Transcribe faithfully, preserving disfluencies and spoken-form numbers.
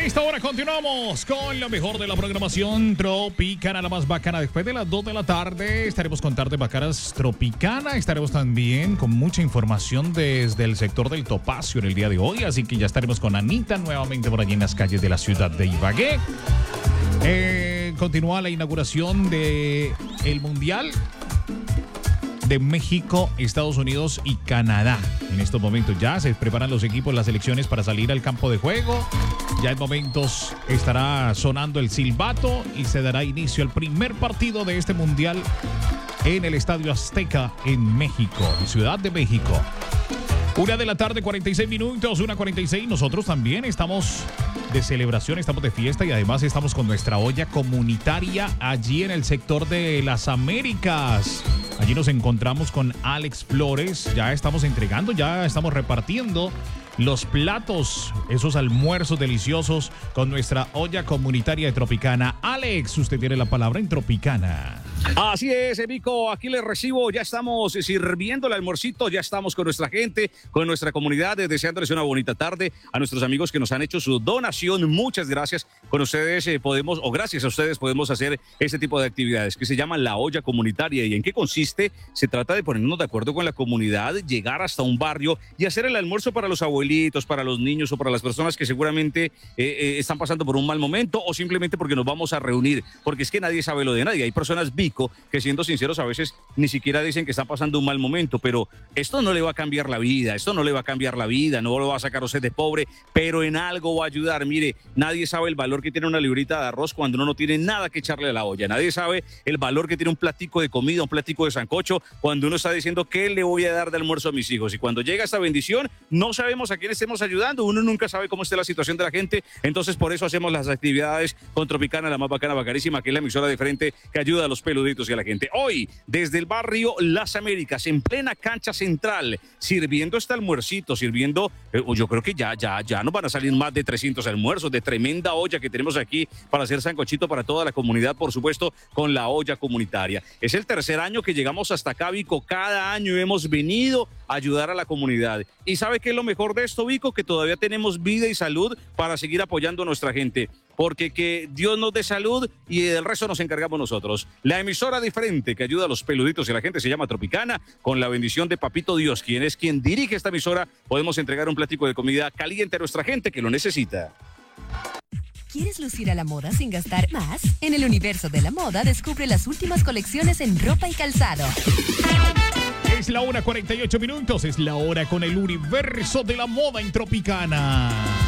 esta hora continuamos con lo mejor de la programación Tropicana, la más bacana. Después de las dos de la tarde estaremos con Tardes Bacanas Tropicana. Estaremos también con mucha información desde el sector del Topacio en el día de hoy. Así que ya estaremos con Anita nuevamente por allí en las calles de la ciudad de Ibagué. Eh, continúa la inauguración de el Mundial de México, Estados Unidos y Canadá. En estos momentos ya se preparan los equipos, las selecciones para salir al campo de juego. Ya en momentos estará sonando el silbato y se dará inicio al primer partido de este mundial en el Estadio Azteca en México, en Ciudad de México. Una de la tarde, cuarenta y seis minutos, una cuarenta y seis. Nosotros también estamos de celebración, estamos de fiesta y además estamos con nuestra olla comunitaria allí en el sector de las Américas. Allí nos encontramos con Alex Flores. Ya estamos entregando, ya estamos repartiendo los platos, esos almuerzos deliciosos con nuestra olla comunitaria de Tropicana. Alex, usted tiene la palabra en Tropicana. Así es, Vico, aquí les recibo, ya estamos sirviendo el almuercito, ya estamos con nuestra gente, con nuestra comunidad, deseándoles una bonita tarde a nuestros amigos que nos han hecho su donación. Muchas gracias. Con ustedes eh, podemos, o gracias a ustedes podemos hacer este tipo de actividades que se llaman la olla comunitaria. ¿Y en qué consiste? Se trata de ponernos de acuerdo con la comunidad, llegar hasta un barrio y hacer el almuerzo para los abuelitos, para los niños o para las personas que seguramente eh, eh, están pasando por un mal momento o simplemente porque nos vamos a reunir, porque es que nadie sabe lo de nadie. Hay personas, Vico, que siendo sinceros a veces ni siquiera dicen que están pasando un mal momento, pero esto no le va a cambiar la vida, esto no le va a cambiar la vida, no lo va a sacar a usted de pobre, pero en algo va a ayudar. Mire, nadie sabe el valor que tiene una librita de arroz cuando uno no tiene nada que echarle a la olla, nadie sabe el valor que tiene un platico de comida, un platico de sancocho, cuando uno está diciendo ¿qué le voy a dar de almuerzo a mis hijos? Y cuando llega esta bendición, no sabemos a quién estemos ayudando, uno nunca sabe cómo esté la situación de la gente, entonces por eso hacemos las actividades con Tropicana, la más bacana, bacarísima, que es la emisora diferente que ayuda a los peluditos y a la gente. Hoy, desde el barrio Las Américas, en plena cancha central, sirviendo este almuercito, sirviendo, eh, yo creo que ya, ya, ya nos van a salir más de trescientos almuerzos, de tremenda olla que tenemos aquí para hacer sancochito para toda la comunidad, por supuesto, con la olla comunitaria. Es el tercer año que llegamos hasta acá, Vico, cada año hemos venido a ayudar a la comunidad. ¿Y sabe qué es lo mejor de esto, Vico? Que todavía tenemos vida y salud para seguir apoyando a nuestra gente. Porque que Dios nos dé salud y del resto nos encargamos nosotros. La emisora diferente que ayuda a los peluditos y a la gente se llama Tropicana, con la bendición de Papito Dios, quien es quien dirige esta emisora. Podemos entregar un platico de comida caliente a nuestra gente que lo necesita. ¿Quieres lucir a la moda sin gastar más? En el universo de la moda descubre las últimas colecciones en ropa y calzado. Es la hora cuarenta y ocho minutos, es la hora con el universo de la moda en Tropicana.